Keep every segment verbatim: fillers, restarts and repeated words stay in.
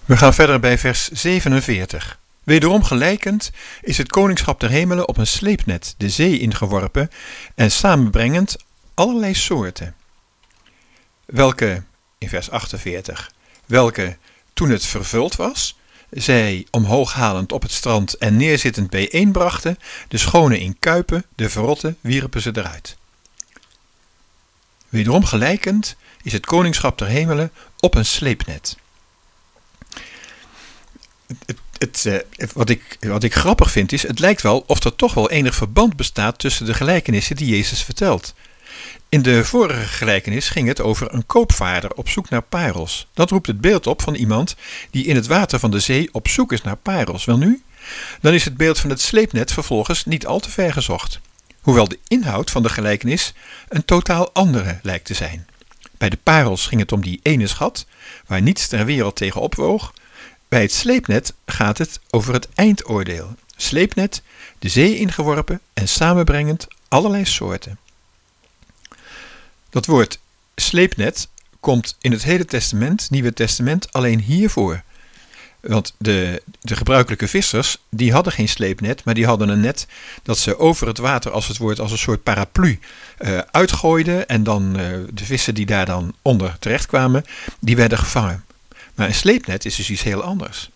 We gaan verder bij vers zevenenveertig. Wederom gelijkend is het koningschap der hemelen op een sleepnet de zee ingeworpen en samenbrengend allerlei soorten. Welke, in vers achtenveertig, welke toen het vervuld was, zij omhooghalend op het strand en neerzittend bijeenbrachten, de schone in kuipen, de verrotte wierpen ze eruit. Wederom gelijkend is het koningschap der hemelen op een sleepnet. Het, het, het, wat, ik, wat ik grappig vind is, het lijkt wel of er toch wel enig verband bestaat tussen de gelijkenissen die Jezus vertelt. In de vorige gelijkenis ging het over een koopvaarder op zoek naar parels. Dat roept het beeld op van iemand die in het water van de zee op zoek is naar parels. Welnu, dan is het beeld van het sleepnet vervolgens niet al te ver gezocht. Hoewel de inhoud van de gelijkenis een totaal andere lijkt te zijn. Bij de parels ging het om die ene schat, waar niets ter wereld tegen opwoog. Bij het sleepnet gaat het over het eindoordeel. Sleepnet, de zee ingeworpen en samenbrengend allerlei soorten. Dat woord sleepnet komt in het hele testament, Nieuwe Testament, alleen hier voor. Want de, de gebruikelijke vissers, die hadden geen sleepnet, maar die hadden een net dat ze over het water als het woord als een soort paraplu uh, uitgooiden. En dan uh, de vissen die daar dan onder terechtkwamen, die werden gevangen. Maar een sleepnet is dus iets heel anders.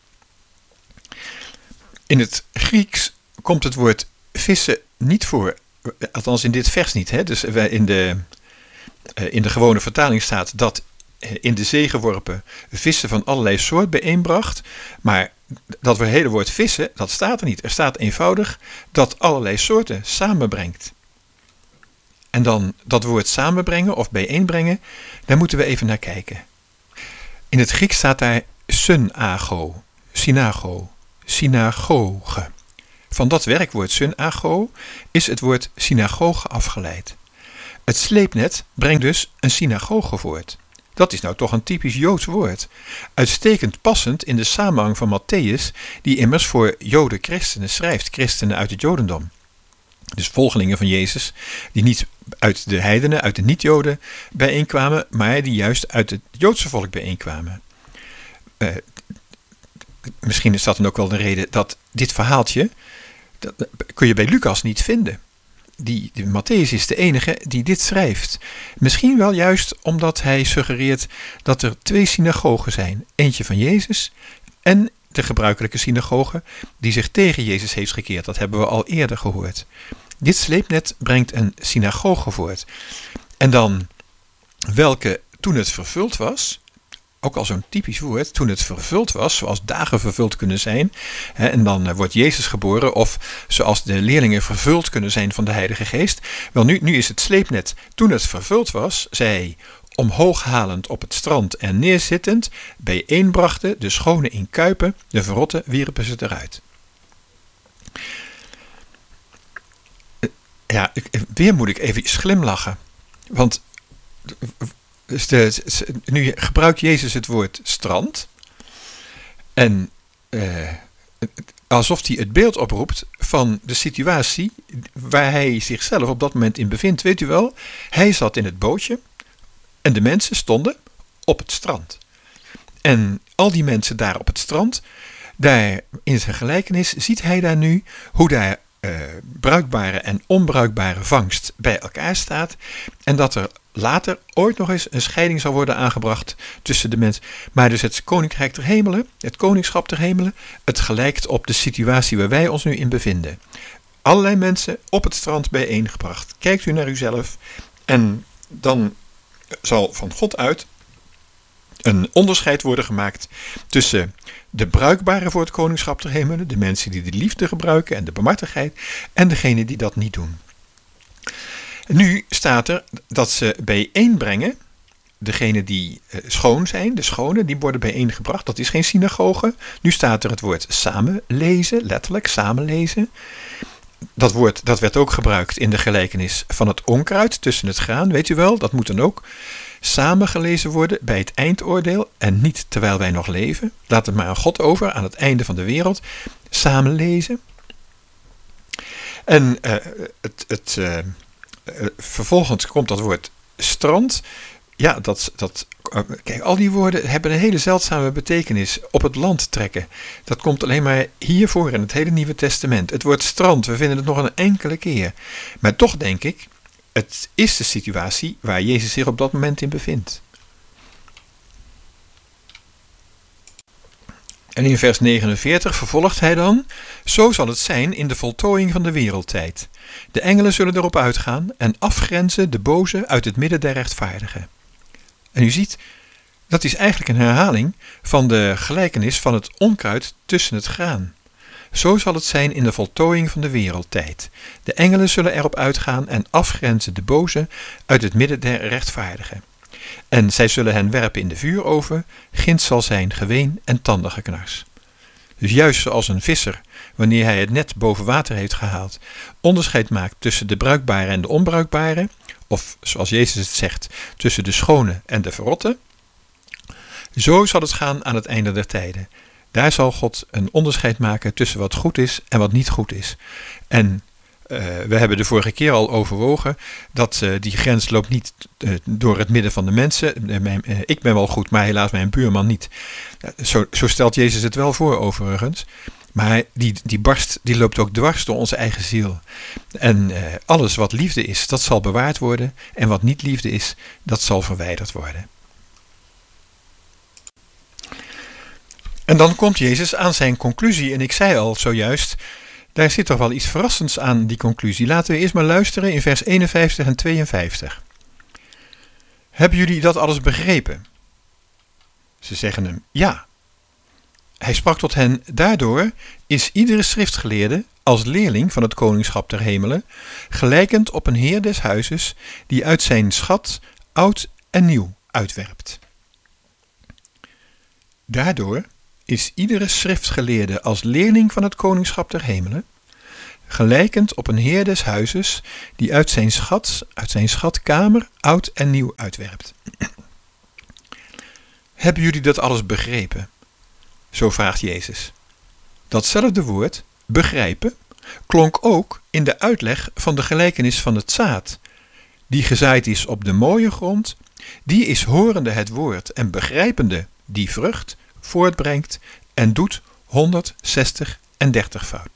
In het Grieks komt het woord vissen niet voor, althans in dit vers niet. Hè? Dus in de, in de gewone vertaling staat dat in de zee geworpen vissen van allerlei soort bijeenbracht. Maar dat hele woord vissen, dat staat er niet. Er staat eenvoudig dat allerlei soorten samenbrengt. En dan dat woord samenbrengen of bijeenbrengen, daar moeten we even naar kijken. In het Grieks staat daar synago, synago, synagoge. Van dat werkwoord synago is het woord synagoge afgeleid. Het sleepnet brengt dus een synagoge voort. Dat is nou toch een typisch Joods woord. Uitstekend passend in de samenhang van Matthäus, die immers voor Joden christenen schrijft, christenen uit het Jodendom. Dus volgelingen van Jezus, die niet uit de heidenen, uit de niet-Joden bijeenkwamen, maar die juist uit het Joodse volk bijeenkwamen. Uh, misschien is dat dan ook wel de reden dat dit verhaaltje, dat kun je bij Lucas niet vinden. Die, die Matthäus is de enige die dit schrijft. Misschien wel juist omdat hij suggereert dat er twee synagogen zijn. Eentje van Jezus en de gebruikelijke synagoge die zich tegen Jezus heeft gekeerd. Dat hebben we al eerder gehoord. Dit sleepnet brengt een synagoge voort. En dan welke toen het vervuld was, ook al zo'n typisch woord, toen het vervuld was, zoals dagen vervuld kunnen zijn, hè, en dan uh, wordt Jezus geboren, of zoals de leerlingen vervuld kunnen zijn van de Heilige Geest. Wel, nu, nu is het sleepnet, toen het vervuld was, zij omhooghalend op het strand en neerzittend, bijeenbrachten de schone in kuipen, de verrotte wierpen ze eruit. Uh, ja, ik, weer moet ik even glimlachen, want Dus de, nu gebruikt Jezus het woord strand. En uh, alsof hij het beeld oproept van de situatie waar hij zichzelf op dat moment in bevindt. Weet u wel, hij zat in het bootje en de mensen stonden op het strand. En al die mensen daar op het strand, daar in zijn gelijkenis ziet hij daar nu hoe daar uh, bruikbare en onbruikbare vangst bij elkaar staat. En dat er later ooit nog eens een scheiding zal worden aangebracht tussen de mensen. Maar dus het koninkrijk der hemelen, het koningschap der hemelen, het gelijkt op de situatie waar wij ons nu in bevinden. Allerlei mensen op het strand bijeengebracht. Kijkt u naar uzelf en dan zal van God uit een onderscheid worden gemaakt tussen de bruikbare voor het koningschap der hemelen, de mensen die de liefde gebruiken en de barmhartigheid, en degenen die dat niet doen. Nu staat er dat ze bijeenbrengen, degenen die uh, schoon zijn, de schone, die worden bijeengebracht. Dat is geen synagoge. Nu staat er het woord samenlezen, letterlijk samenlezen. Dat woord dat werd ook gebruikt in de gelijkenis van het onkruid tussen het graan, weet u wel. Dat moet dan ook samengelezen worden bij het eindoordeel en niet terwijl wij nog leven. Laat het maar aan God over, aan het einde van de wereld. Samenlezen. En uh, het... het uh, Uh, vervolgens komt dat woord strand. ja, dat, dat, kijk, al die woorden hebben een hele zeldzame betekenis. Op het land trekken. Dat komt alleen maar hiervoor in het hele Nieuwe Testament. Het woord strand, we vinden het nog een enkele keer. Maar toch denk ik, het is de situatie waar Jezus zich op dat moment in bevindt. En in vers negenenveertig vervolgt hij dan: zo zal het zijn in de voltooiing van de wereldtijd. De engelen zullen erop uitgaan en afgrenzen de boze uit het midden der rechtvaardigen. En u ziet, dat is eigenlijk een herhaling van de gelijkenis van het onkruid tussen het graan. Zo zal het zijn in de voltooiing van de wereldtijd. De engelen zullen erop uitgaan en afgrenzen de boze uit het midden der rechtvaardigen. En zij zullen hen werpen in de vuuroven, ginds zal zijn geween en tandengeknars. Dus juist zoals een visser, wanneer hij het net boven water heeft gehaald, onderscheid maakt tussen de bruikbare en de onbruikbare, of zoals Jezus het zegt, tussen de schone en de verrotte, zo zal het gaan aan het einde der tijden. Daar zal God een onderscheid maken tussen wat goed is en wat niet goed is. En uh, we hebben de vorige keer al overwogen dat uh, die grens loopt niet uh, door het midden van de mensen. Uh, mijn, uh, ik ben wel goed, maar helaas mijn buurman niet. Uh, zo, zo stelt Jezus het wel voor overigens. Maar die, die barst die loopt ook dwars door onze eigen ziel. En uh, alles wat liefde is, dat zal bewaard worden. En wat niet liefde is, dat zal verwijderd worden. En dan komt Jezus aan zijn conclusie. En ik zei al zojuist, daar zit toch wel iets verrassends aan die conclusie. Laten we eerst maar luisteren in vers eenenvijftig en tweeënvijftig. Hebben jullie dat alles begrepen? Ze zeggen hem, ja. Hij sprak tot hen, daardoor is iedere schriftgeleerde als leerling van het koningschap der hemelen, gelijkend op een heer des huizes, die uit zijn schat oud en nieuw uitwerpt. Daardoor is iedere schriftgeleerde als leerling van het koningschap der hemelen, gelijkend op een heer des huizes, die uit zijn schat, uit zijn schatkamer oud en nieuw uitwerpt. Hebben jullie dat alles begrepen? Zo vraagt Jezus. Datzelfde woord, begrijpen, klonk ook in de uitleg van de gelijkenis van het zaad, die gezaaid is op de mooie grond, die is horende het woord en begrijpende die vrucht voortbrengt en doet honderdzestig en dertig fout.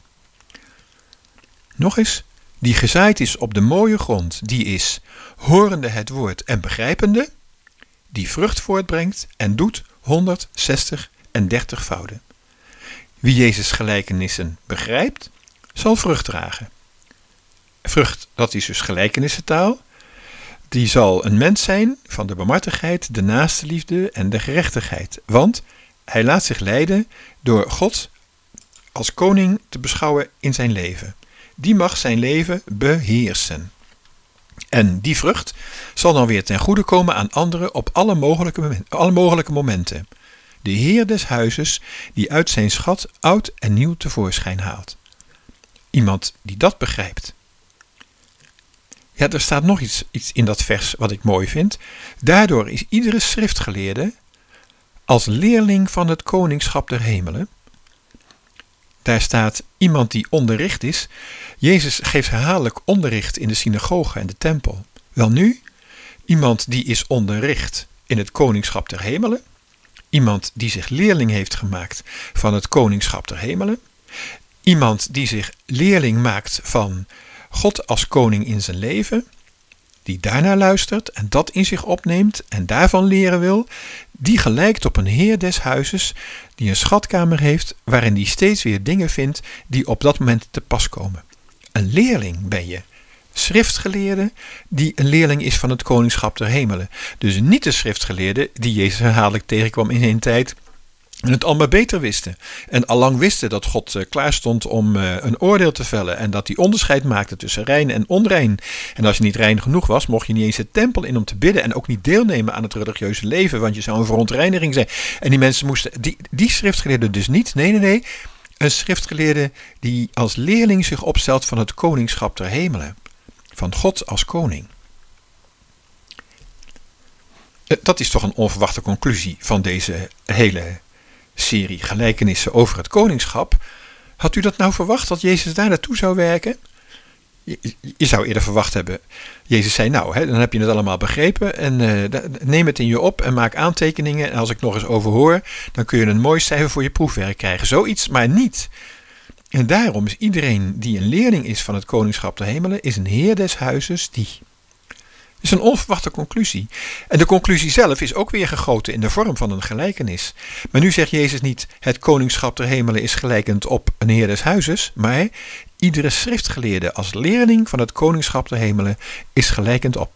Nog eens, die gezaaid is op de mooie grond, die is horende het woord en begrijpende, die vrucht voortbrengt en doet honderdzestig en dertig vouden. Wie Jezus gelijkenissen begrijpt, zal vrucht dragen. Vrucht, dat is dus gelijkenissentaal. Die zal een mens zijn van de barmhartigheid, de naastenliefde en de gerechtigheid. Want hij laat zich leiden door God als koning te beschouwen in zijn leven. Die mag zijn leven beheersen. En die vrucht zal dan weer ten goede komen aan anderen op alle mogelijke, alle mogelijke momenten. De heer des huizes die uit zijn schat oud en nieuw tevoorschijn haalt. Iemand die dat begrijpt. Ja, er staat nog iets, iets in dat vers wat ik mooi vind. Daardoor is iedere schriftgeleerde als leerling van het koningschap der hemelen. Daar staat iemand die onderricht is. Jezus geeft herhaaldelijk onderricht in de synagoge en de tempel. Welnu, iemand die is onderricht in het koningschap der hemelen. Iemand die zich leerling heeft gemaakt van het koningschap der hemelen. Iemand die zich leerling maakt van God als koning in zijn leven. Die daarnaar luistert en dat in zich opneemt en daarvan leren wil. Die gelijkt op een heer des huizes die een schatkamer heeft waarin hij steeds weer dingen vindt die op dat moment te pas komen. Een leerling ben je. Schriftgeleerde die een leerling is van het koningschap der hemelen. Dus niet de schriftgeleerde die Jezus herhaaldelijk tegenkwam in zijn tijd en het allemaal beter wisten. En allang wisten dat God uh, klaar stond om uh, een oordeel te vellen en dat hij onderscheid maakte tussen rein en onrein. En als je niet rein genoeg was, mocht je niet eens de tempel in om te bidden en ook niet deelnemen aan het religieuze leven, want je zou een verontreiniging zijn. En die mensen moesten, die, die schriftgeleerden dus niet. Nee, nee, nee. Een schriftgeleerde die als leerling zich opstelt van het koningschap der hemelen. Van God als koning. Dat is toch een onverwachte conclusie van deze hele serie gelijkenissen over het koningschap. Had u dat nou verwacht dat Jezus daar naartoe zou werken? Je, je zou eerder verwacht hebben, Jezus zei nou, hè, dan heb je het allemaal begrepen en uh, neem het in je op en maak aantekeningen. En als ik nog eens overhoor, dan kun je een mooi cijfer voor je proefwerk krijgen. Zoiets, maar niet. En daarom is iedereen die een leerling is van het koningschap der hemelen, is een heer des huizes die. Dat is een onverwachte conclusie. En de conclusie zelf is ook weer gegoten in de vorm van een gelijkenis. Maar nu zegt Jezus niet, het koningschap der hemelen is gelijkend op een heer des huizes, maar iedere schriftgeleerde als leerling van het koningschap der hemelen is gelijkend op.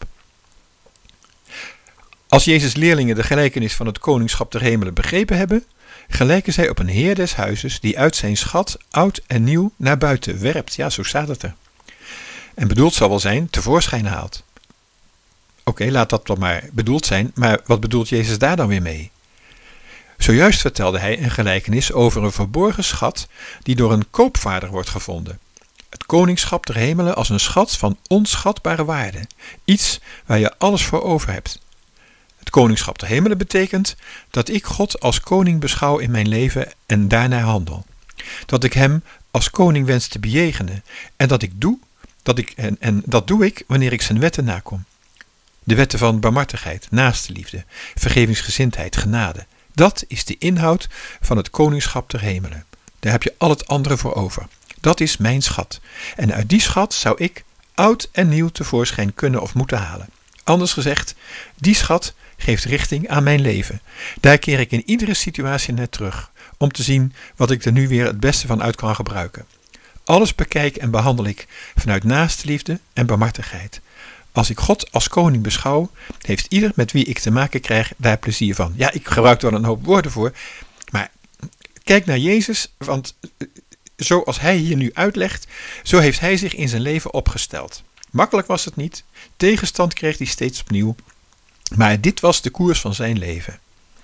Als Jezus' leerlingen de gelijkenis van het koningschap der hemelen begrepen hebben, gelijken zij op een heer des huizes die uit zijn schat oud en nieuw naar buiten werpt. Ja, zo staat het er. En bedoeld zal wel zijn, tevoorschijn haalt. Oké, okay, laat dat dan maar bedoeld zijn, maar wat bedoelt Jezus daar dan weer mee? Zojuist vertelde hij een gelijkenis over een verborgen schat die door een koopvaarder wordt gevonden. Het koningschap der hemelen als een schat van onschatbare waarde. Iets waar je alles voor over hebt. Het koningschap der hemelen betekent dat ik God als koning beschouw in mijn leven en daarnaar handel. Dat ik hem als koning wens te bejegenen en dat ik doe, dat ik, en, en dat doe ik wanneer ik zijn wetten nakom. De wetten van barmhartigheid, naastenliefde, vergevingsgezindheid, genade. Dat is de inhoud van het koningschap der hemelen. Daar heb je al het andere voor over. Dat is mijn schat. En uit die schat zou ik oud en nieuw tevoorschijn kunnen of moeten halen. Anders gezegd, die schat geeft richting aan mijn leven. Daar keer ik in iedere situatie naar terug, om te zien wat ik er nu weer het beste van uit kan gebruiken. Alles bekijk en behandel ik vanuit naastenliefde en barmhartigheid. Als ik God als koning beschouw, heeft ieder met wie ik te maken krijg daar plezier van. Ja, ik gebruik er wel een hoop woorden voor, maar kijk naar Jezus, want zoals hij hier nu uitlegt, zo heeft hij zich in zijn leven opgesteld. Makkelijk was het niet, tegenstand kreeg hij steeds opnieuw, maar dit was de koers van zijn leven.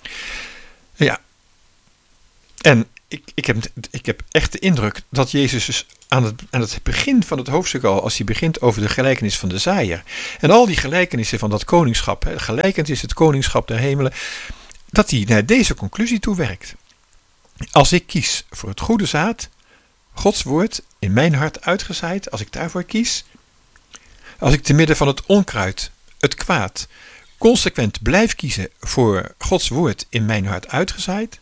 Ja, en ik, ik, heb, ik heb echt de indruk dat Jezus dus aan het, aan het begin van het hoofdstuk al, als hij begint over de gelijkenis van de zaaier, en al die gelijkenissen van dat koningschap, hè, gelijkend is het koningschap der hemelen, dat hij naar deze conclusie toe werkt. Als ik kies voor het goede zaad, Gods woord in mijn hart uitgezaaid, als ik daarvoor kies, als ik te midden van het onkruid, het kwaad, consequent blijf kiezen voor Gods woord in mijn hart uitgezaaid,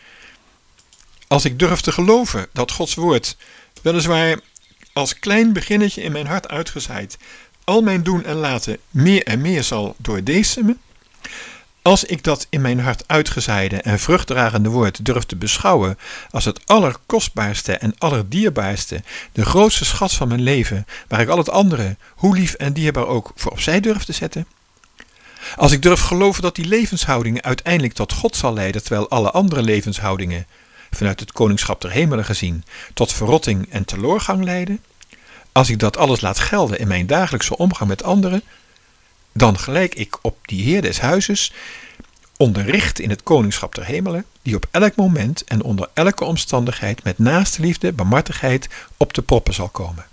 als ik durf te geloven dat Gods woord, weliswaar als klein beginnetje in mijn hart uitgezaaid, al mijn doen en laten meer en meer zal doordesemen, als ik dat in mijn hart uitgezaaide en vruchtdragende woord durf te beschouwen als het allerkostbaarste en allerdierbaarste, de grootste schat van mijn leven, waar ik al het andere, hoe lief en dierbaar ook, voor opzij durf te zetten, als ik durf geloven dat die levenshouding uiteindelijk tot God zal leiden, terwijl alle andere levenshoudingen, vanuit het koningschap der hemelen gezien, tot verrotting en teloorgang leiden, als ik dat alles laat gelden in mijn dagelijkse omgang met anderen, dan gelijk ik op die heer des huizes, onderricht in het koningschap der hemelen, die op elk moment en onder elke omstandigheid met naastenliefde, barmhartigheid op de proppen zal komen.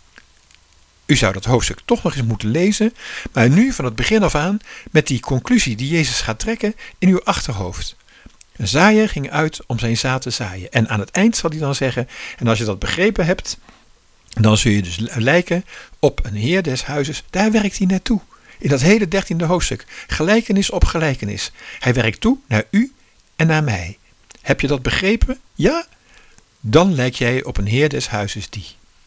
U zou dat hoofdstuk toch nog eens moeten lezen, maar nu van het begin af aan met die conclusie die Jezus gaat trekken in uw achterhoofd. Een zaaier ging uit om zijn zaad te zaaien. En aan het eind zal hij dan zeggen, en als je dat begrepen hebt, dan zul je dus lijken op een heer des huizes. Daar werkt hij naartoe. In dat hele dertiende hoofdstuk. Gelijkenis op gelijkenis. Hij werkt toe naar u en naar mij. Heb je dat begrepen? Ja? Dan lijk jij op een heer des huizes die.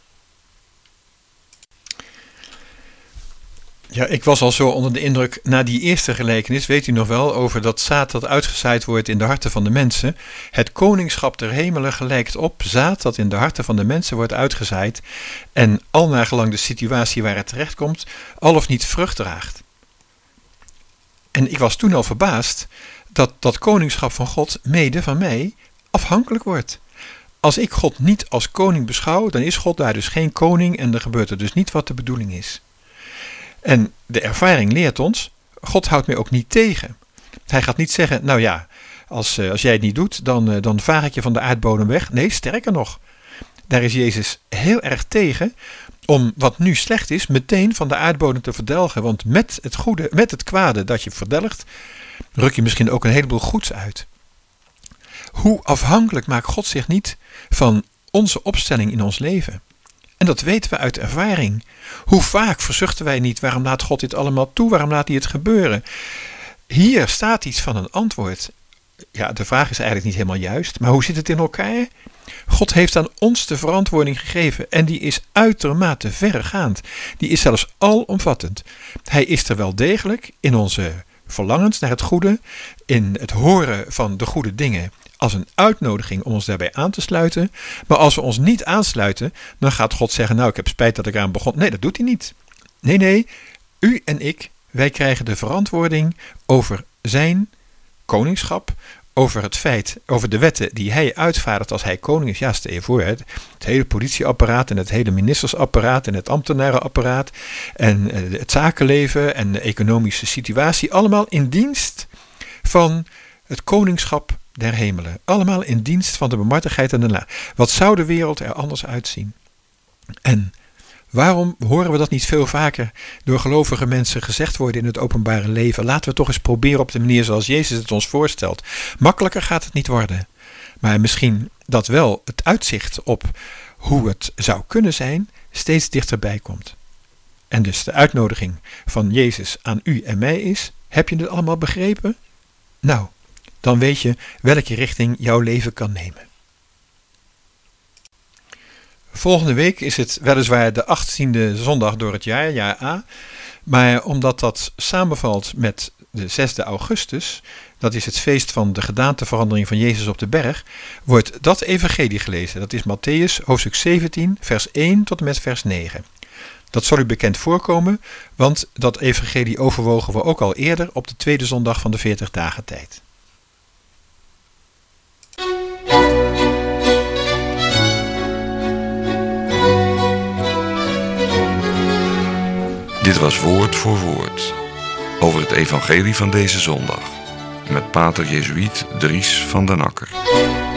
Ja, ik was al zo onder de indruk na die eerste gelijkenis, weet u nog wel, over dat zaad dat uitgezaaid wordt in de harten van de mensen. Het koningschap der hemelen gelijkt op zaad dat in de harten van de mensen wordt uitgezaaid en al naar gelang de situatie waar het terechtkomt, al of niet vrucht draagt. En ik was toen al verbaasd dat dat koningschap van God mede van mij afhankelijk wordt. Als ik God niet als koning beschouw, dan is God daar dus geen koning en er gebeurt er dus niet wat de bedoeling is. En de ervaring leert ons, God houdt mij ook niet tegen. Hij gaat niet zeggen, nou ja, als, als jij het niet doet, dan, dan vaag ik je van de aardbodem weg. Nee, sterker nog, daar is Jezus heel erg tegen om wat nu slecht is, meteen van de aardbodem te verdelgen. Want met het goede, met het kwade dat je verdelgt, ruk je misschien ook een heleboel goeds uit. Hoe afhankelijk maakt God zich niet van onze opstelling in ons leven? En dat weten we uit ervaring. Hoe vaak verzuchten wij niet, waarom laat God dit allemaal toe? Waarom laat hij het gebeuren? Hier staat iets van een antwoord. Ja, de vraag is eigenlijk niet helemaal juist, maar hoe zit het in elkaar? God heeft aan ons de verantwoording gegeven en die is uitermate verregaand. Die is zelfs alomvattend. Hij is er wel degelijk in onze verlangens naar het goede, in het horen van de goede dingen als een uitnodiging om ons daarbij aan te sluiten. Maar als we ons niet aansluiten, dan gaat God zeggen, nou ik heb spijt dat ik aan begon. Nee, dat doet hij niet. Nee, nee, u en ik, wij krijgen de verantwoording over zijn koningschap, over het feit, over de wetten die hij uitvaardigt als hij koning is. Ja, stel je voor, het, het hele politieapparaat en het hele ministersapparaat en het ambtenarenapparaat en het zakenleven en de economische situatie, allemaal in dienst van het koningschap der hemelen. Allemaal in dienst van de barmhartigheid en de la. Wat zou de wereld er anders uitzien? En waarom horen we dat niet veel vaker door gelovige mensen gezegd worden in het openbare leven? Laten we toch eens proberen op de manier zoals Jezus het ons voorstelt. Makkelijker gaat het niet worden. Maar misschien dat wel het uitzicht op hoe het zou kunnen zijn steeds dichterbij komt. En dus de uitnodiging van Jezus aan u en mij is, heb je het allemaal begrepen? Nou, dan weet je welke richting jouw leven kan nemen. Volgende week is het weliswaar de achttiende zondag door het jaar, jaar A. Maar omdat dat samenvalt met de zesde augustus, dat is het feest van de gedaanteverandering van Jezus op de berg, wordt dat evangelie gelezen. Dat is Mattheüs hoofdstuk zeventien, vers één tot en met vers negen. Dat zal u bekend voorkomen, want dat evangelie overwogen we ook al eerder op de tweede zondag van de veertig dagen tijd. Dit was Woord voor Woord over het evangelie van deze zondag met pater Jezuïet Dries van den Akker.